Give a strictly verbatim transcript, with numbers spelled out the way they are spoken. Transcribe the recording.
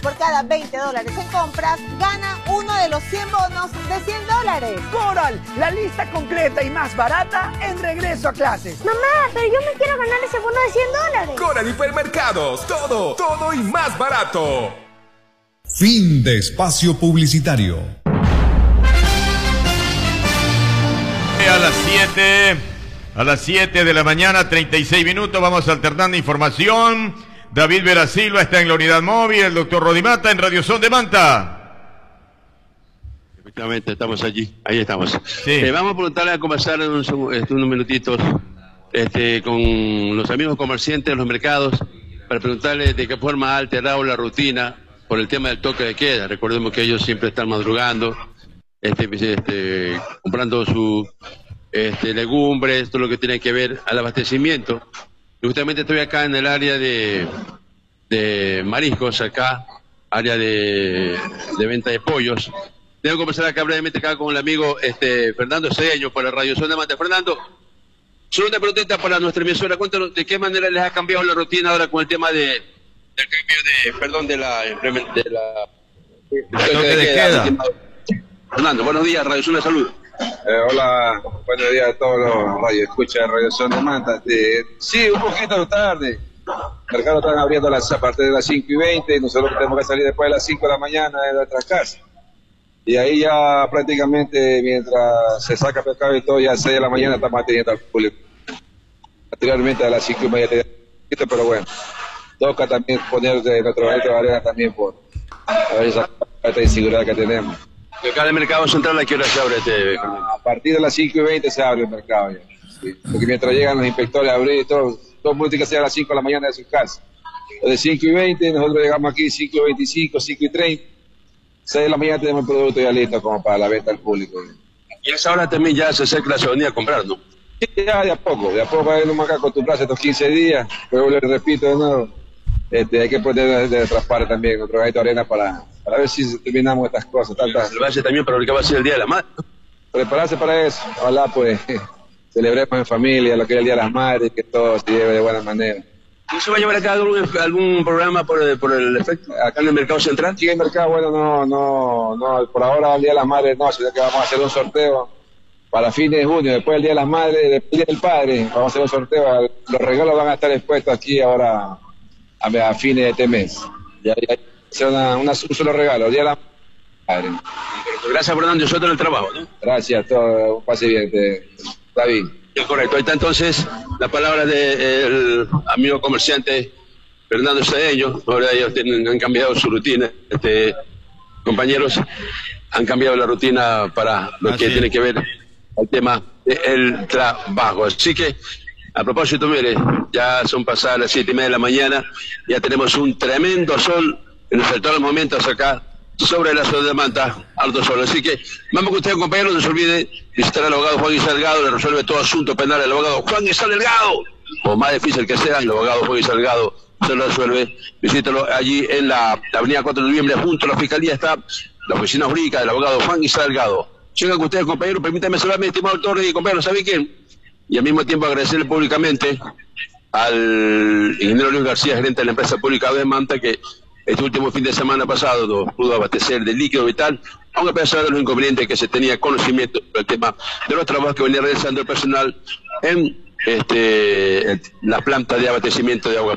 Por cada veinte dólares en compras, gana uno de los cien bonos de cien dólares. Coral, la lista completa y más barata en Regreso a Clases. Mamá, pero yo me quiero ganar ese bono de cien dólares. Coral Hipermercados, todo, todo y más barato. Fin de espacio publicitario. A las siete, a las siete de la mañana, treinta y seis minutos, vamos alternando información. David Vera Silva está en la unidad móvil, el doctor Rodimata en Radio Son de Manta. Efectivamente, estamos allí, ahí estamos. Sí. Eh, vamos a preguntarle a conversar en unos, este, unos minutitos este, con los amigos comerciantes de los mercados para preguntarles de qué forma ha alterado la rutina por el tema del toque de queda. Recordemos que ellos siempre están madrugando, este, este, comprando sus este, legumbres, todo lo que tiene que ver al abastecimiento. Y justamente estoy acá en el área de, de mariscos, acá, área de, de venta de pollos. Tengo que conversar acá brevemente acá con el amigo este, Fernando Cedeño por la Radio Son de Manta. Fernando, solo una preguntita para nuestra emisora. Cuéntanos de qué manera les ha cambiado la rutina ahora con el tema de, del cambio de, perdón, de la... De la de toque de queda. Fernando, buenos días, Radio Son de Salud. Eh, hola, buenos días a todos los radio escucha de Radio Son de Manta. Eh, sí, un poquito tarde. El mercado están abriendo las, a partir de las cinco y veinte y nosotros tenemos que salir después de las cinco de la mañana de nuestras casas. Y ahí ya prácticamente mientras se saca pescado y todo, ya a seis de la mañana estamos atendiendo al público. Anteriormente a las cinco y media, pero bueno, toca también poner de nuestro granito de arena también por a ver esa falta de inseguridad que tenemos. Acá en el mercado central, ¿a qué hora se abre este? A partir de las cinco y veinte se abre el mercado ya. Sí. Porque mientras llegan los inspectores a abrir, todo, todo el mundo tiene que ser a las cinco de la mañana de su casa. De cinco y veinte, nosotros llegamos aquí cinco y veinticinco, cinco y treinta. seis de la mañana tenemos el producto ya listo como para la venta al público. Y a esa hora también ya se acerca la ciudadanía a comprar, ¿no? Sí, ya de a poco, de a poco hay uno acá acostumbrarse estos quince días, pero les repito de nuevo, este, hay que poner de nuestra parte también otro granito de arena para, para ver si terminamos estas cosas. Tantas... Lo hace también para lo que va a ser el Día de la Madre, ¿no? Prepararse para eso, ojalá pues celebremos en familia lo que es el Día de las Madres, que todo se lleve de buena manera. ¿No se va a llevar acá algún, algún programa por, por el efecto acá en el mercado central? Sí, en el mercado, bueno, no, no, no, por ahora el Día de las Madres no, sino que vamos a hacer un sorteo para fines de junio, después del Día de las Madres, después del Día del Padre, vamos a hacer un sorteo, los regalos van a estar expuestos aquí ahora a, a fines de este mes. Ya, ya, ya una, una, un solo regalo, el Día de las Madres. Gracias, Fernando, yo en el trabajo, ¿no? Gracias, todo, pase bien, te, David. Sí, correcto, ahí está entonces la palabra del amigo comerciante Fernando Cedeño. Ahora ellos tienen, han cambiado su rutina, este, compañeros, han cambiado la rutina para lo Así que es. tiene que ver el tema del trabajo. Así que, a propósito, mire, ya son pasadas las siete y media de la mañana, ya tenemos un tremendo sol en los sectores momentos acá sobre la ciudad de Manta, alto sol. Así que vamos con ustedes, compañeros, no se olvide visitar al abogado Juan Guizar Delgado, le resuelve todo asunto penal al abogado Juan Guizar Delgado, o más difícil que sea, el abogado Juan Guizar Delgado se lo resuelve. Visítalo allí en la, la avenida cuatro de noviembre, junto a la fiscalía está la oficina jurídica del abogado Juan Guizar Delgado. Llegan con ustedes, compañeros, permítanme solamente, estimado doctor y compañeros, ¿sabe quién? Y al mismo tiempo agradecerle públicamente al ingeniero Luis García, gerente de la empresa pública de Manta, que este último fin de semana pasado nos pudo abastecer de líquido vital, aunque a pesar de los inconvenientes que se tenía conocimiento del tema de los trabajos que venía realizando el personal en este, la planta de abastecimiento de agua.